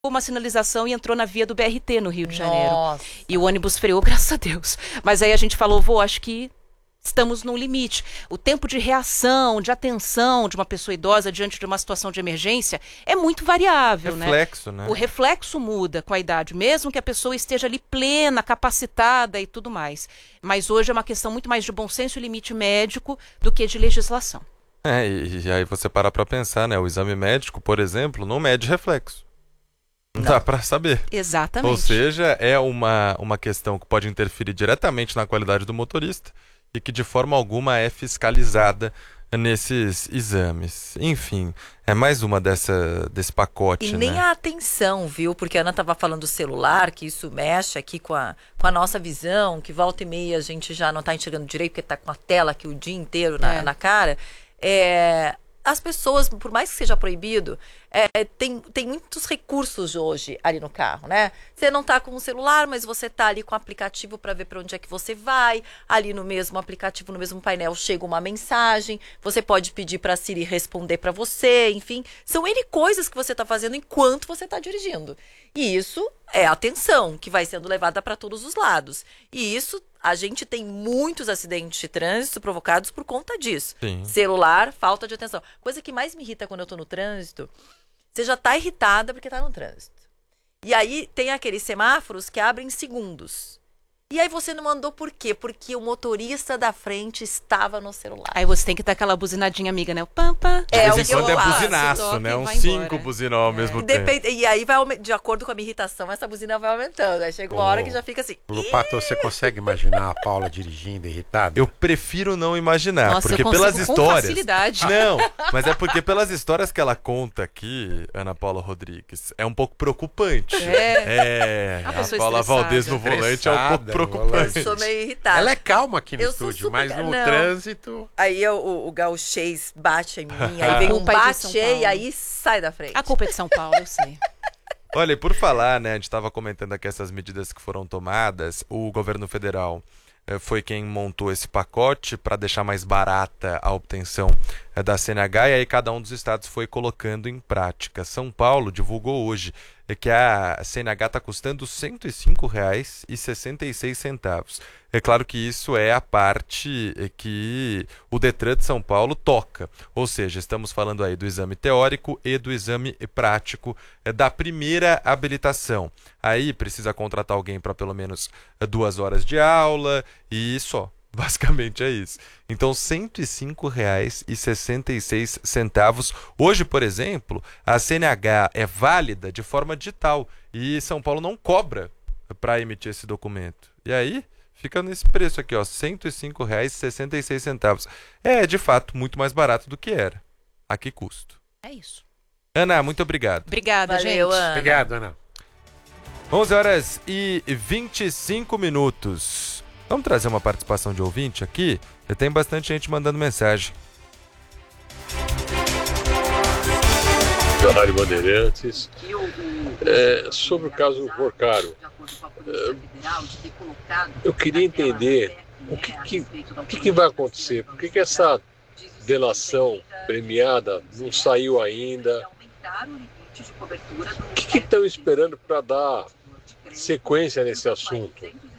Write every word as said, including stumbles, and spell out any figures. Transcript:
uma sinalização e entrou na via do B R T no Rio de Janeiro. Nossa. E o ônibus freou, graças a Deus. Mas aí a gente falou, vô, acho que estamos no limite. O tempo de reação, de atenção de uma pessoa idosa diante de uma situação de emergência é muito variável, reflexo, né? né? O reflexo muda com a idade, mesmo que a pessoa esteja ali plena, capacitada e tudo mais. Mas hoje é uma questão muito mais de bom senso e limite médico do que de legislação. É, e, e aí você para pra pensar, né? O exame médico, por exemplo, não mede reflexo. Não, não dá pra saber. Exatamente. Ou seja, é uma, uma questão que pode interferir diretamente na qualidade do motorista e que de forma alguma é fiscalizada nesses exames. Enfim, é mais uma dessa, desse pacote, E nem né? a atenção, viu? Porque a Ana estava falando do celular, que isso mexe aqui com a, com a nossa visão, que volta e meia a gente já não está enxergando direito, porque está com a tela aqui o dia inteiro na, É. na cara. É, as pessoas, por mais que seja proibido, é, tem, tem muitos recursos hoje ali no carro, né? Você não tá com o celular, mas você tá ali com o aplicativo para ver para onde é que você vai. Ali no mesmo aplicativo, no mesmo painel, chega uma mensagem. Você pode pedir para a Siri responder para você, enfim. São N coisas que você tá fazendo enquanto você tá dirigindo. E isso é atenção que vai sendo levada para todos os lados. E isso, a gente tem muitos acidentes de trânsito provocados por conta disso. Sim. Celular, falta de atenção. Coisa que mais me irrita quando eu tô no trânsito, você já tá irritada porque tá no trânsito. E aí tem aqueles semáforos que abrem em segundos. E aí você não mandou por quê? Porque o motorista da frente estava no celular. Aí você tem que dar aquela buzinadinha amiga, né? O pampa. De É, vez o em que eu quando é faço, buzinaço, toca né? e Uns vai cinco embora. buzinas ao mesmo E, tempo. depende- e aí vai aume- de acordo com a minha irritação, essa buzina vai aumentando. Aí chega uma hora que já fica assim. Lupato, você consegue imaginar a Paula dirigindo irritada? Eu prefiro não imaginar, Nossa, porque eu consigo pelas com histórias... facilidade. Não, mas é porque pelas histórias que ela conta aqui, Ana Paula Rodrigues, é um pouco preocupante. É. É, Uma a pessoa Paula estressada. Valdez no volante é um pouco Estressada no preocupante. Eu sou meio irritada. Ela é calma aqui no Eu sou estúdio, super mas ca- no não. trânsito... Aí eu- o, o gauchês bate em mim, aí vem A um culpa é de São bate Paulo. e aí sai da frente. A culpa é de São Paulo, eu sei. Olha, e por falar, né, a gente estava comentando aqui essas medidas que foram tomadas, o governo federal eh, foi quem montou esse pacote para deixar mais barata a obtenção eh, da C N H e aí cada um dos estados foi colocando em prática. São Paulo divulgou hoje eh, que a C N H está custando cento e cinco reais e sessenta e seis centavos. É claro que isso é a parte eh, que o Detran de São Paulo toca, ou seja, estamos falando aí do exame teórico e do exame prático eh, da primeira habilitação. Aí precisa contratar alguém para pelo menos eh, duas horas de aula e só. Basicamente é isso. Então, cento e cinco reais e sessenta e seis centavos. Hoje, por exemplo, a C N H é válida de forma digital e São Paulo não cobra para emitir esse documento. E aí fica nesse preço aqui, ó, cento e cinco reais e sessenta e seis centavos. É, de fato, muito mais barato do que era. A que custo? É isso. Ana, muito obrigado. Obrigada, Valeu, gente. Ana. Obrigado, Ana. onze horas e vinte e cinco minutos. Vamos trazer uma participação de ouvinte aqui? Tem bastante gente mandando mensagem. da Rádio Bandeirantes. É, sobre o caso Porcaro, é, eu queria entender o que, que, o que, que vai acontecer, por que, que essa delação premiada não saiu ainda, o que estão esperando para dar sequência nesse assunto?